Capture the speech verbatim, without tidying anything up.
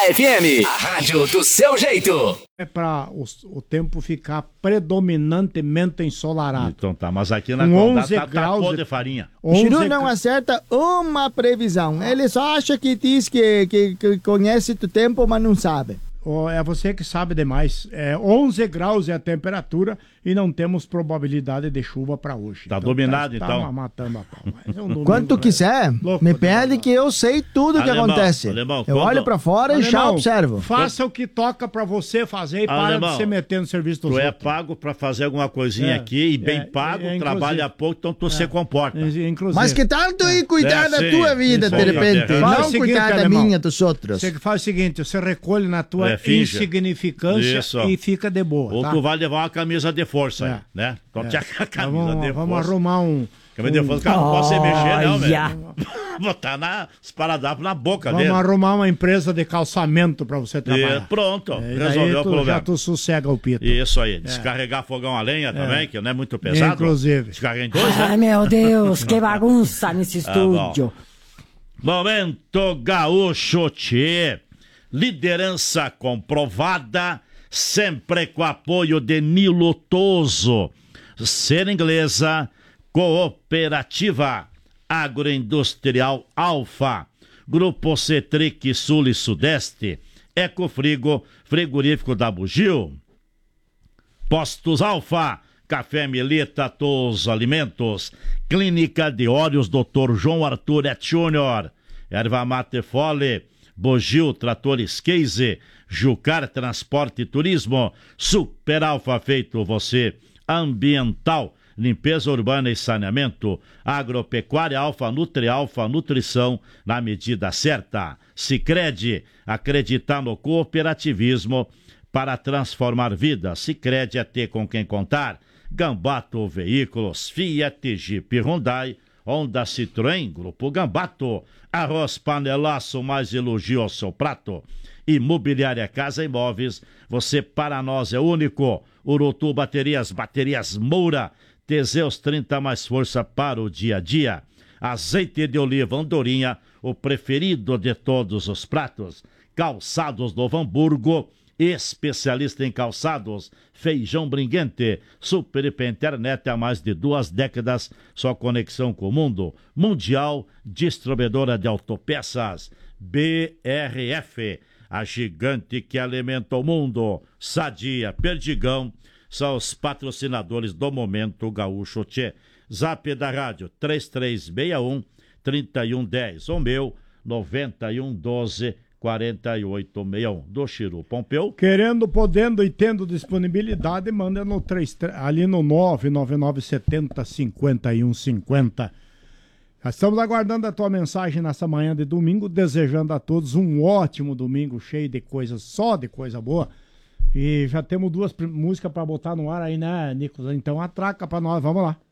F M, a rádio do seu jeito. É para o, o tempo ficar predominantemente ensolarado. Então tá, mas aqui na Condá tá, graus tá de farinha. O Chiru não acerta uma previsão. Ele só acha que diz que, que, que conhece o tempo, mas não sabe. Oh, é você que sabe demais. É, onze graus é a temperatura e não temos probabilidade de chuva para hoje. Tá então, dominado, tá, então. Tá matando a pau. É um domingo, quando tu quiser, me pede que eu sei tudo o que acontece. Alemão, eu quando... olho para fora alemão, e já observo. Faça o que toca para você fazer e para de se meter no serviço dos tu outros. Tu é pago para fazer alguma coisinha é, aqui e bem é, pago, é, trabalha pouco, então tu é, se comporta. Inclusive. Mas que tal tu ir cuidar da sim, tua vida, de repente? Não seguinte, cuidar da alemão, minha, dos outros. Você faz o seguinte, você recolhe na tua insignificância Isso. e fica de boa. Ou tá? tu vai levar uma camisa de força, é. né? Então é. tinha a camisa vamos, de vamos força. arrumar um... Camisa um... de força, o cara não pode se mexer, não, velho. Botar na, os paradapos na boca vamos dele. Vamos arrumar uma empresa de calçamento pra você trabalhar. E pronto, é, resolveu o problema. Já tu sossega o pito. Isso aí, descarregar é. fogão a lenha também, é. que não é muito pesado. Inclusive. Descarrega em dois, né? Ai, meu Deus, que bagunça nesse estúdio. Ah, Momento Gaúcho Tchê. Liderança comprovada, sempre com apoio de Nilo Toso. Ser Inglesa, Cooperativa Agroindustrial Alfa, Grupo Cetric Sul e Sudeste, Ecofrigo, Frigorífico da Bugio, Postos Alfa, Café Melita, Todos Alimentos, Clínica de Óleos doutor João Arthur Et Júnior, Erva Mate Fole, Bugio Tratores Case, Jucar Transporte e Turismo, Super Alfa Feito Você, Ambiental, Limpeza Urbana e Saneamento, Agropecuária Alfa, Nutri Alfa, Nutrição na medida certa. Sicredi, acreditar no cooperativismo para transformar vidas. Sicredi é ter com quem contar. Gambato Veículos, Fiat, Jeep, Hyundai, Honda, Citroën, Grupo Gambato. Arroz Panelaço, mais elogio ao seu prato. Imobiliária Casa Imóveis, você para nós é único. Urutu Baterias, Baterias Moura, Teseus trinta mais força para o dia a dia. Azeite de oliva Andorinha, o preferido de todos os pratos. Calçados Novo Hamburgo, especialista em calçados. Feijão Bringuente, Super I P Internet há mais de duas décadas, só conexão com o mundo. Mundial, distribuidora de autopeças. B R F, a gigante que alimenta o mundo. Sadia, Perdigão, são os patrocinadores do Momento Gaúcho Tchê. Zap da rádio, três três seis um, três um um zero. O meu, nove um um doze, quatro oito seis um. Do Chiru Pompeu. Querendo, podendo e tendo disponibilidade, manda no três, ali no nove nove nove sete zero cinco um cinco zero. Estamos aguardando a tua mensagem nessa manhã de domingo, desejando a todos um ótimo domingo, cheio de coisas, só de coisa boa. E já temos duas músicas para botar no ar aí, né, Nicolas? Então atraca para nós, vamos lá.